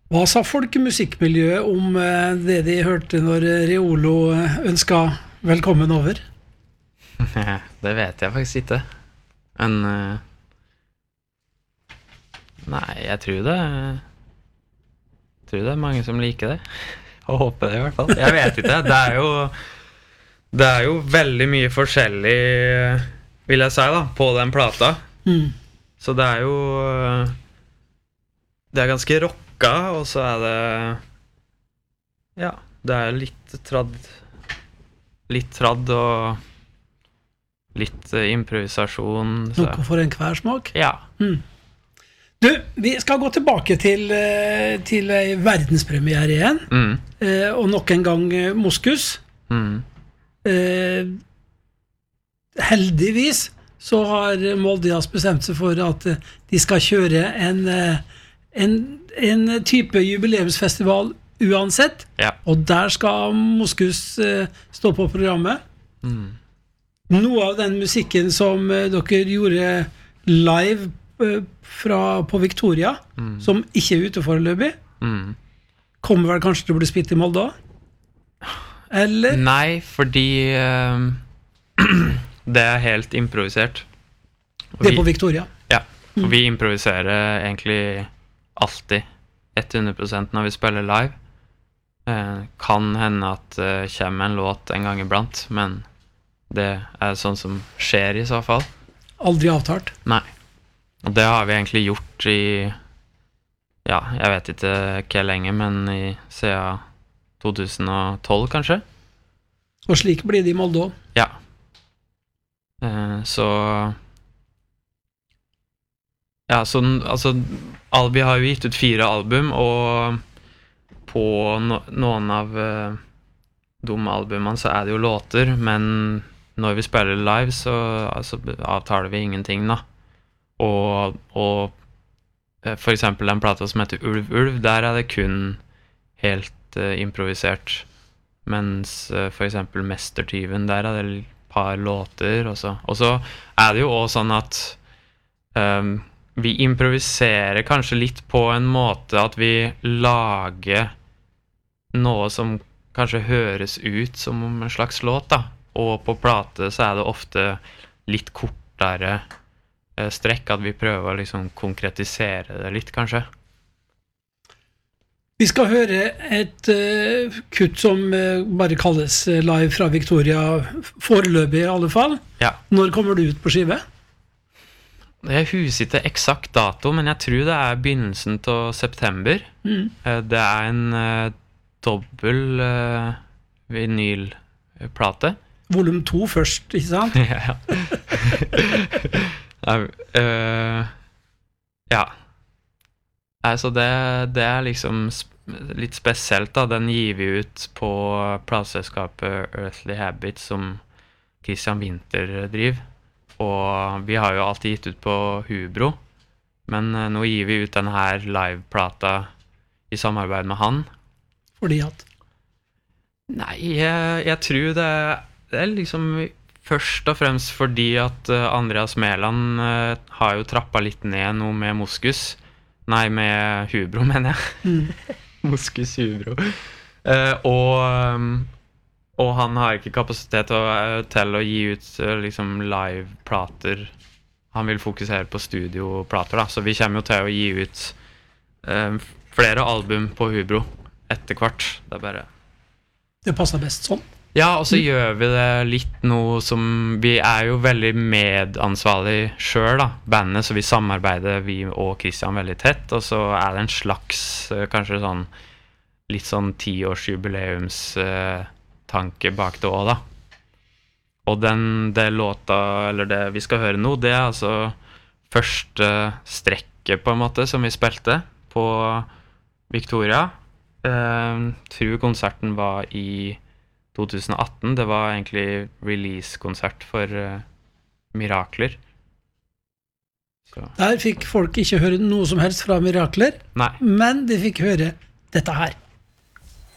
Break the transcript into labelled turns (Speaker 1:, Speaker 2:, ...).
Speaker 1: Hva sa folkemusikkmiljøet om det de hørte når Reolo ønsket velkommen over?
Speaker 2: Det vet jeg faktisk ikke. Men nei, jeg tror det er mange som liker det. Og håper det i hvert fall. Jeg vet ikke. Det er jo veldig mye forskjellig, vil jeg si da, på den plata. Så det er jo det er ganske rocka, og så er det ja, det er litt tradd og litt improvisasjon. Så.
Speaker 1: Noe for en hver smak?
Speaker 2: Ja.
Speaker 1: Du, vi skal gå tilbake til en verdenspremiere igjen, og nok en gang Moskus. Heldigvis så har Molde Jazz bestemt seg for at de skal kjøre en type jubileumsfestival uansett, og der skal Moskus stå på programmet. Noe av den musikken som dere gjorde live på Victoria, som ikke er ute foreløpig, kommer vel kanskje til å bli spilt i Molde også? Eller?
Speaker 2: Nei, fordi det er helt improvisert.
Speaker 1: Det er på Victoria?
Speaker 2: Ja, og vi improviserer egentlig alltid 100% når vi spiller live. Kan hende at det kommer en låt en gang iblant, men det er sånn som skjer i så fall.
Speaker 1: Aldri avtalt?
Speaker 2: Nei. Og det har vi egentlig gjort i, ja, jeg vet ikke hvor lenge, men siden 2012 kanskje.
Speaker 1: Og slik blir det i Molde også?
Speaker 2: Ja. Så ja, så altså Albi har jo gitt ut 4 album, og på noen av de albumene så er det jo låter, men når vi spiller live så avtaler vi ingenting da. Og for eksempel den plata som heter Ulv Ulv, der er det kun helt improvisert, mens for eksempel Mestertyven, der er det et par låter, og så er det jo også sånn at vi improviserer kanskje litt på en måte at vi lager noe som kanskje høres ut som en slags låt da, og på plate så er det ofte litt kortere strekk, at vi prøver å liksom konkretisere det litt kanskje.
Speaker 1: Vi skal høre et kutt som bare kalles live fra Victoria, foreløpig i alle fall.
Speaker 2: Ja.
Speaker 1: Når kommer du ut på skive?
Speaker 2: Jeg husker ikke eksakt dato, men jeg tror det er begynnelsen til september. Det er en dobbel vinylplate.
Speaker 1: Volum 2 først, ikke sant?
Speaker 2: Ja. Ja. Altså det er liksom litt spesielt da. Den gir vi ut på plateselskapet Earthly Habit som Christian Winther driver. Og vi har jo alltid gitt ut på Hubro, men nå gir vi ut denne her liveplata i samarbeid med han.
Speaker 1: Fordi at?
Speaker 2: Nei, jeg tror det er liksom først og fremst fordi at Andreas Mæland har jo trappet litt ned noe med Moskus. Nei, med Hubro, mener jeg. Moskus Hubro. Og han har ikke kapasitet til å gi ut liksom live-plater. Han vil fokusere på studioplater, da. Så vi kommer jo til å gi ut flere album på Hubro etter hvert. Det er bare...
Speaker 1: Det passer best sånn.
Speaker 2: Ja, og så gjør vi det litt noe som... Vi er jo veldig medansvarlig selv da, bandet, så vi samarbeider, vi og Christian, veldig tett, og så er det en slags, kanskje sånn, litt sånn 10-års tanke bak det også, da. Og det låta, eller det vi skal høre nå, det er altså første strekket, på en måte, som vi spilte på Victoria. Tror konserten var i 2018. Det var egentlig release-konsert for Mirakler. Så.
Speaker 1: Der fikk folk ikke høre noe som helst fra Mirakler,
Speaker 2: Nei.
Speaker 1: men de fikk høre dette her.